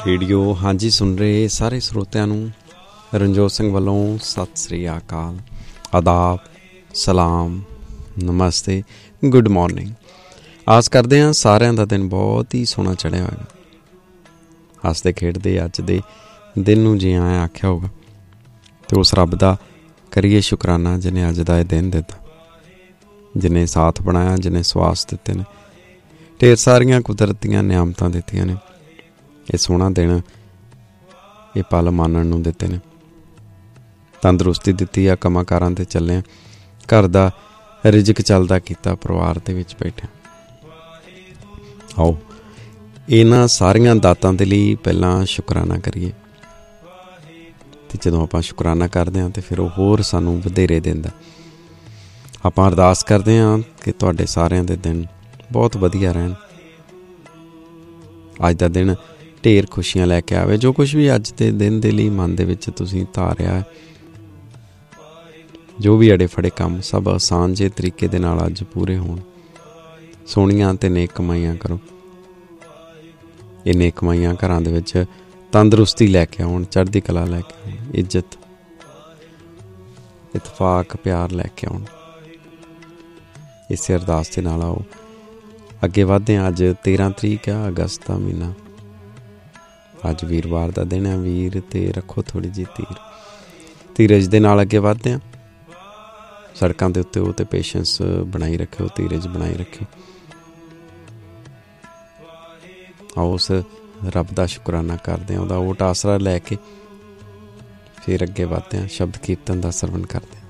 Radio ਹਾਂਜੀ ਸੁਣ ਰਹੇ ਸਾਰੇ ਸਰੋਤਿਆਂ ਨੂੰ ਰਣਜੋਤ ਸਿੰਘ ਵੱਲੋਂ ਸਤਿ ਸ੍ਰੀ ਅਕਾਲ, ਆਦਾਬ, ਸਲਾਮ, ਨਮਸਤੇ, ਗੁੱਡ ਮੋਰਨਿੰਗ। ਆਸ ਕਰਦੇ ਹਾਂ ਸਾਰਿਆਂ ਦਾ ਦਿਨ ਬਹੁਤ ਹੀ ਸੋਹਣਾ ਚੜ੍ਹਿਆ ਹੋਵੇਗਾ। ਹੱਸਦੇ ਖੇਡਦੇ ਅੱਜ ਦੇ ਦਿਨ ਨੂੰ ਜੀ ਆਇਆ ਆਖਿਆ ਹੋਊਗਾ, ਅਤੇ ਉਸ ਰੱਬ ਦਾ ਕਰੀਏ ਸ਼ੁਕਰਾਨਾ ਜਿਹਨੇ ਅੱਜ ਦਾ ਇਹ ਦਿਨ ਦਿੱਤਾ, ਜਿਹਨੇ ਸਾਥ ਬਣਾਇਆ, ਜਿਹਨੇ ਸਵਾਸ ਦਿੱਤੇ ਨੇ, ਢੇਰ ਸਾਰੀਆਂ ਕੁਦਰਤ ਦੀਆਂ ਨਿਆਮਤਾਂ ਦਿੱਤੀਆਂ ਨੇ। ਇਹ ਸੋਹਣਾ ਦਿਨ, ਇਹ ਪਲ ਮਾਨਣ ਨੂੰ ਦਿੱਤੇ ਨੇ, ਤੰਦਰੁਸਤੀ ਦਿੱਤੀ ਆ, ਕੰਮਾਂ ਕਾਰਾਂ 'ਤੇ ਚੱਲਿਆ, ਘਰ ਦਾ ਰਿਜ਼ਕ ਚੱਲਦਾ ਕੀਤਾ, ਪਰਿਵਾਰ ਦੇ ਵਿੱਚ ਬੈਠਿਆ। ਆਓ ਇਹਨਾਂ ਸਾਰੀਆਂ ਦਾਤਾਂ ਦੇ ਲਈ ਪਹਿਲਾਂ ਸ਼ੁਕਰਾਨਾ ਕਰੀਏ, ਅਤੇ ਜਦੋਂ ਆਪਾਂ ਸ਼ੁਕਰਾਨਾ ਕਰਦੇ ਹਾਂ ਤਾਂ ਫਿਰ ਉਹ ਹੋਰ ਸਾਨੂੰ ਵਧੇਰੇ ਦਿੰਦਾ। ਆਪਾਂ ਅਰਦਾਸ ਕਰਦੇ ਹਾਂ ਕਿ ਤੁਹਾਡੇ ਸਾਰਿਆਂ ਦੇ ਦਿਨ ਬਹੁਤ ਵਧੀਆ ਰਹਿਣ, ਅੱਜ ਦਾ ਦਿਨ ਢੇਰ ਖੁਸ਼ੀਆਂ ਲੈ ਕੇ ਆਵੇ। ਜੋ ਕੁਛ ਵੀ ਅੱਜ ਦੇ ਦਿਨ ਦੇ ਲਈ ਮਨ ਦੇ ਵਿੱਚ ਤੁਸੀਂ ਧਾਰਿਆ ਹੈ, ਜੋ ਵੀ ਅੜੇ ਫੜੇ ਕੰਮ, ਸਭ ਆਸਾਨ ਜਿਹੇ ਤਰੀਕੇ ਦੇ ਨਾਲ ਅੱਜ ਪੂਰੇ ਹੋਣ। ਸੋਹਣੀਆਂ ਅਤੇ ਨੇਕ ਕਮਾਈਆਂ ਕਰੋ। ਇਹ ਨੇਕ ਕਮਾਈਆਂ ਘਰਾਂ ਦੇ ਵਿੱਚ ਤੰਦਰੁਸਤੀ ਲੈ ਕੇ ਆਉਣ, ਚੜ੍ਹਦੀ ਕਲਾ ਲੈ ਕੇ ਆਉਣ, ਇੱਜ਼ਤ, ਇਤਫਾਕ, ਪਿਆਰ ਲੈ ਕੇ ਆਉਣ। ਇਸੇ ਅਰਦਾਸ ਦੇ ਨਾਲ ਆਓ ਅੱਗੇ ਵੱਧਦੇ ਹਾਂ। ਅੱਜ 13 ਤਰੀਕ ਆ, ਅਗਸਤ ਦਾ ਮਹੀਨਾ। ਅੱਜ ਵੀਰਵਾਰ ਦਾ ਦਿਨ ਹੈ। ਵੀਰ 'ਤੇ ਰੱਖੋ ਥੋੜ੍ਹੀ ਜਿਹੀ ਧੀਰਜ ਦੇ ਨਾਲ ਅੱਗੇ ਵੱਧਦੇ ਹਾਂ। ਸੜਕਾਂ ਦੇ ਉੱਤੇ ਉਹ 'ਤੇ ਪੇਸ਼ੈਂਸ ਬਣਾਈ ਰੱਖਿਓ, ਧੀਰਜ ਬਣਾਈ ਰੱਖਿਓ। ਆਓ ਉਸ ਰੱਬ ਦਾ ਸ਼ੁਕਰਾਨਾ ਕਰਦੇ ਹਾਂ, ਉਹਦਾ ਓਟ ਆਸਰਾ ਲੈ ਕੇ ਫਿਰ ਅੱਗੇ ਵੱਧਦੇ ਹਾਂ। ਸ਼ਬਦ ਕੀਰਤਨ ਦਾ ਸਰਵਣ ਕਰਦੇ ਹਾਂ।